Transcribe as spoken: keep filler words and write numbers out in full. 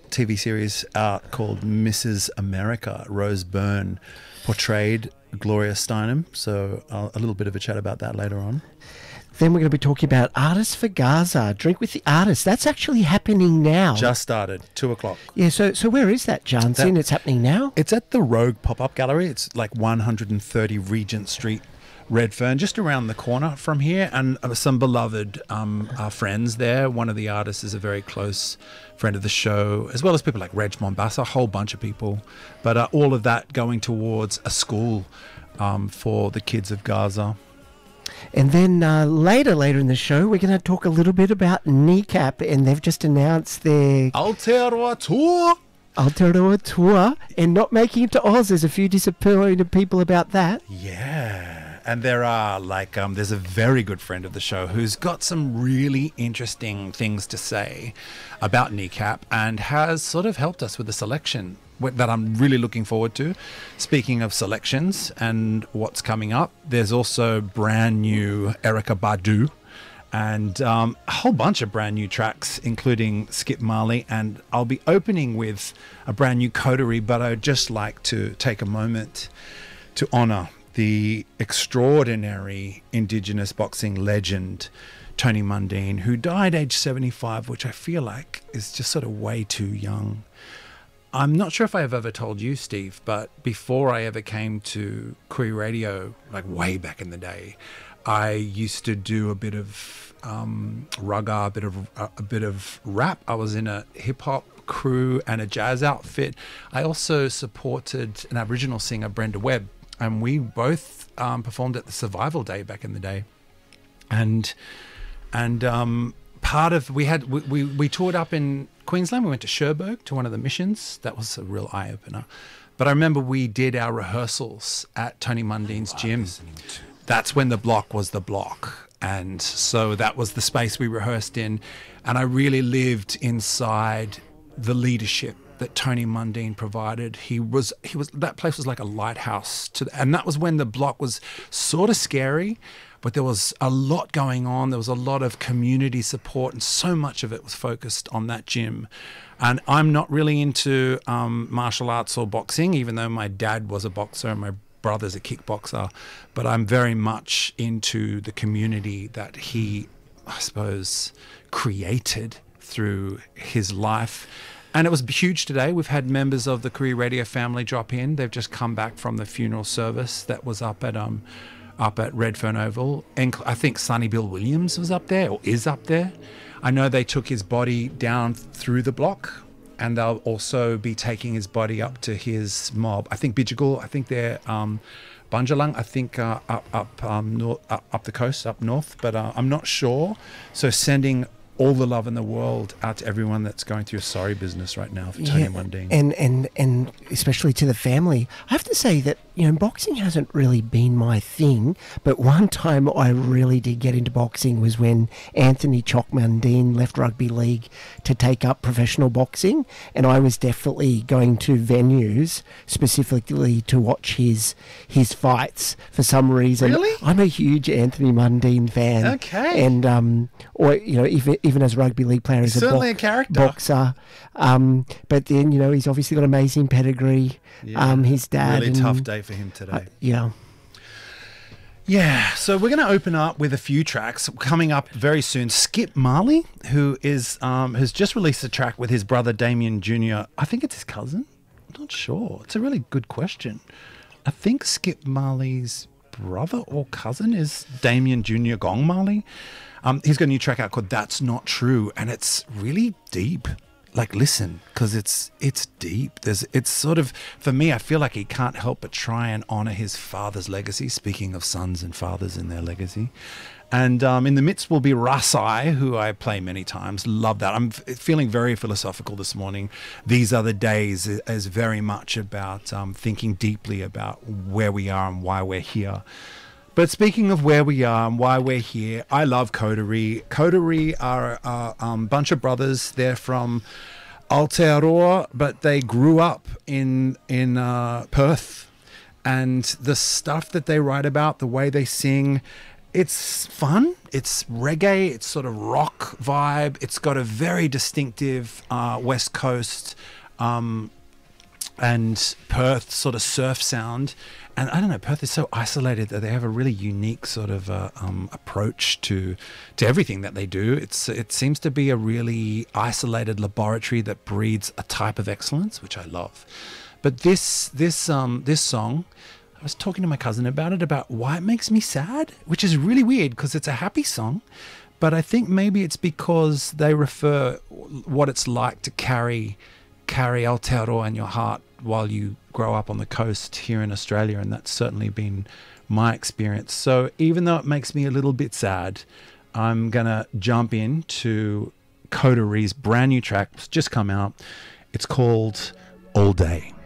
T V series out called Missus America. Rose Byrne portrayed Gloria Steinem. So uh, a little bit of a chat about that later on. Then we're going to be talking about Artists for Gaza. Drink with the Artists. That's actually happening now. Just started, two o'clock. Yeah, so so where is that, Jansen? It's happening now? It's at the Rogue Pop-Up Gallery. It's like one hundred thirty Regent Street, Redfern, just around the corner from here. And uh, some beloved um, uh, friends there. One of the artists is a very close friend of the show, as well as people like Reg Mombassa, a whole bunch of people. But uh, all of that going towards a school um, for the kids of Gaza. And then uh, later, later in the show, we're going to talk a little bit about Kneecap, and they've just announced their Aotearoa tour. Aotearoa tour, and not making it to Oz. There's a few disappointed people about that. Yeah, and there are like um, there's a very good friend of the show who's got some really interesting things to say about Kneecap and has sort of helped us with the selection that I'm really looking forward to. Speaking of selections and what's coming up, there's also brand new Erykah Badu and um, a whole bunch of brand new tracks, including Skip Marley. And I'll be opening with a brand new coterie, but I'd just like to take a moment to honour the extraordinary Indigenous boxing legend, Tony Mundine, who died age seventy-five, which I feel like is just sort of way too young. I'm not sure if I've ever told you, Steve, but before I ever came to Koori Radio, like way back in the day, I used to do a bit of um, ragga, a bit of uh, a bit of rap. I was in a hip hop crew and a jazz outfit. I also supported an Aboriginal singer, Brenda Webb, and we both um, performed at the Survival Day back in the day. And and um, part of we had we, we we toured up in Queensland. We went to Cherbourg to one of the missions. That was a real eye opener. But I remember we did our rehearsals at Tony Mundine's gym. That's when the block was the block. And so that was the space we rehearsed in. And I really lived inside the leadership that Tony Mundine provided. He was, he was, that place was like a lighthouse to, and that was when the block was sort of scary, but there was a lot going on. There was a lot of community support, and so much of it was focused on that gym. And I'm not really into um, martial arts or boxing, even though my dad was a boxer and my brother's a kickboxer, but I'm very much into the community that he, I suppose, created through his life. And it was huge today. We've had members of the Koori Radio family drop in. They've just come back from the funeral service that was up at um up at Redfern Oval. And I think Sonny Bill Williams was up there, or is up there. I know they took his body down through the block, and they'll also be taking his body up to his mob. I think Bidjigal, I think they're um, Bunjalung, I think uh, up up, um, north, up up the coast, up north, but uh, I'm not sure. So sending all the love in the world out to everyone that's going through a sorry business right now for Tony yeah, Mundine. And, and, and especially to the family. I have to say that, you know, boxing hasn't really been my thing, but one time I really did get into boxing was when Anthony Chock Mundine left rugby league to take up professional boxing, and I was definitely going to venues specifically to watch his his fights for some reason. Really? I'm a huge Anthony Mundine fan. Okay. And, um, or, you know, even, even as a rugby league player, as a, certainly bo- a character. boxer. Um, but then, you know, he's obviously got amazing pedigree. Yeah. Um, his dad. Really and, tough day for him today. Uh, yeah. Yeah, so we're going to open up with a few tracks coming up very soon. Skip Marley, who is um, has just released a track with his brother Damien Junior I think it's his cousin. I'm not sure. It's a really good question. I think Skip Marley's brother or cousin is Damien Junior Gong Marley. Um, he's got a new track out called That's Not True, and it's really deep. Like, listen, because it's it's deep. There's it's sort of, for me, I feel like he can't help but try and honor his father's legacy, speaking of sons and fathers and their legacy. And um, in the midst will be Rasai, who I play many times. Love that. I'm f- feeling very philosophical this morning. These Other Days is very much about um, thinking deeply about where we are and why we're here. But speaking of where we are and why we're here, I love Coterie. Coterie are a um, bunch of brothers. They're from Aotearoa, but they grew up in in uh, Perth. And the stuff that they write about, the way they sing, It's fun. It's reggae. It's sort of rock vibe. It's got a very distinctive uh, West Coast um, and Perth sort of surf sound. And I don't know, Perth is so isolated that they have a really unique sort of uh, um, approach to to everything that they do. It's it seems to be a really isolated laboratory that breeds a type of excellence, which I love. But this this um, this song, I was talking to my cousin about it, about why it makes me sad, which is really weird because it's a happy song. But I think maybe it's because they refer what it's like to carry carry Aotearoa in your heart while you grow up on the coast here in Australia, and that's certainly been my experience. So even though it makes me a little bit sad, I'm gonna jump into Coteries' brand new track. It's just come out. It's called All Day.